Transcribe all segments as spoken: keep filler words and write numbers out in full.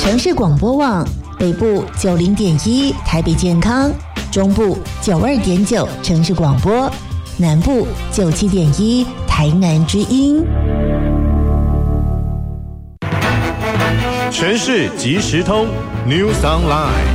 城市广播网，北部九零点一台北健康，中部九二点九城市广播，南部九七点一台南之音。 城市即时通 News Online。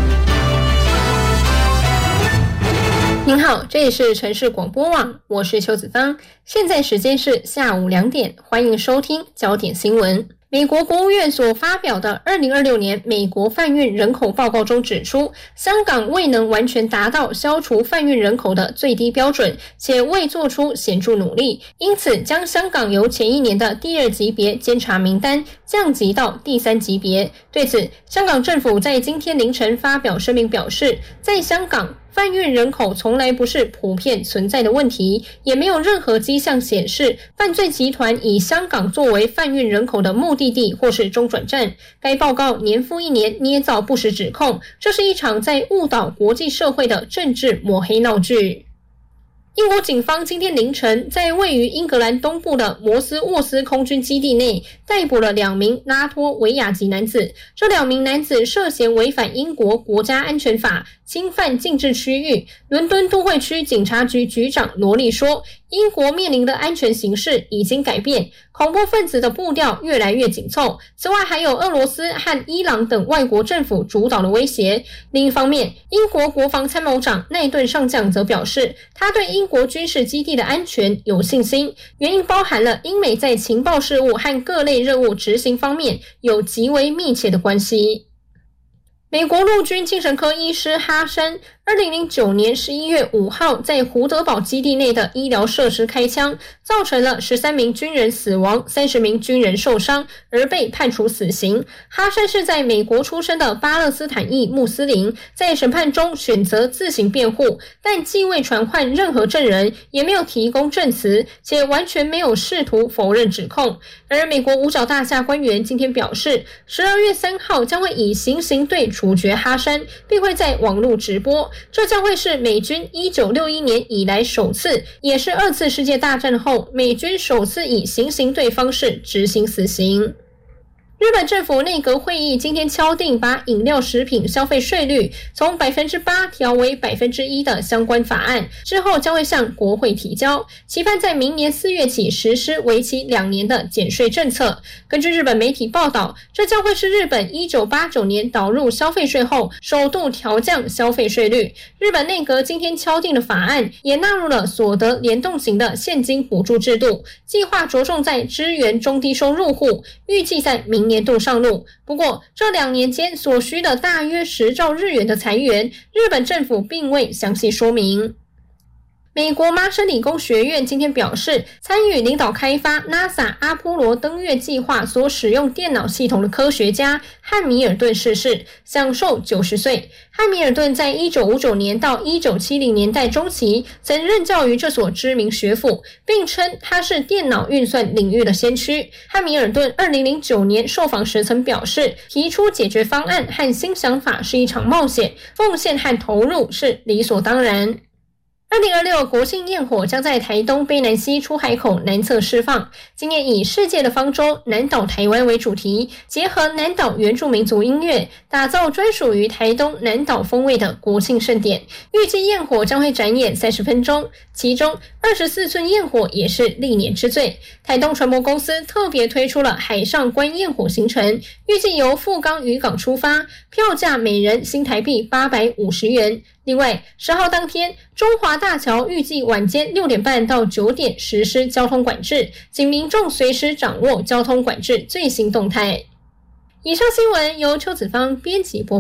您好，这里是城市广播网，我是邱子芳，现在时间是下午两点，欢迎收听焦点新闻。美国国务院所发表的二零二六年美国贩运人口报告中指出，香港未能完全达到消除贩运人口的最低标准，且未做出显著努力，因此将香港由前一年的第二级别监察名单降级到第三级别。对此，香港政府在今天凌晨发表声明表示，在香港贩运人口从来不是普遍存在的问题，也没有任何迹象显示犯罪集团以香港作为贩运人口的目的地或是中转站。该报告年复一年捏造不实指控，这是一场在误导国际社会的政治抹黑闹剧。英国警方今天凌晨在位于英格兰东部的摩斯沃斯空军基地内逮捕了两名拉脱维亚籍男子，这两名男子涉嫌违反英国国家安全法，侵犯禁制区域。伦敦都会区警察局局长罗利说，英国面临的安全形势已经改变，恐怖分子的步调越来越紧凑。此外，还有俄罗斯和伊朗等外国政府主导的威胁。另一方面，英国国防参谋长奈顿上将则表示，他对英国军事基地的安全有信心，原因包含了英美在情报事务和各类任务执行方面有极为密切的关系。美国陆军精神科医师哈山二零零九年十一月五号在胡德堡基地内的医疗设施开枪，造成了十三名军人死亡，三十名军人受伤，而被判处死刑。哈山是在美国出生的巴勒斯坦裔穆斯林，在审判中选择自行辩护，但既未传唤任何证人，也没有提供证词，且完全没有试图否认指控。而美国五角大厦官员今天表示，十二月三号将会以行刑队处决哈山，并会在网络直播。这将会是美军一九六一年以来首次，也是二次世界大战后美军首次以行刑队方式执行死刑。日本政府内阁会议今天敲定把饮料食品消费税率从 百分之八 调为 百分之一 的相关法案，之后将会向国会提交，期盼在明年四月起实施为期两年的减税政策。根据日本媒体报道，这将会是日本一九八九年导入消费税后首度调降消费税率。日本内阁今天敲定的法案也纳入了所得联动型的现金补助制度，计划着重在支援中低收入户，预计在明年度上路。不过这两年间所需的大约十兆日元的财源，日本政府并未详细说明。美国麻省理工学院今天表示，参与领导开发 NASA 阿波罗登月计划所使用电脑系统的科学家汉米尔顿逝世，享受九十岁。汉米尔顿在一九五九年到一九七零年代中期曾任教于这所知名学府，并称他是电脑运算领域的先驱。汉米尔顿二零零九年受访时曾表示，提出解决方案和新想法是一场冒险，奉献和投入是理所当然。二零二六国庆焰火将在台东卑南溪出海口南侧释放，今年以世界的方舟南岛台湾为主题，结合南岛原住民族音乐，打造专属于台东南岛风味的国庆盛典。预计焰火将会展演三十分钟，其中二十四寸焰火也是历年之最。台东船舶公司特别推出了海上观焰火行程，预计由富冈渔港出发，票价每人新台币八百五十元。另外，十号当天，中华大桥预计晚间六点半到九点实施交通管制，请民众随时掌握交通管制最新动态。以上新闻由邱子芳编辑播报。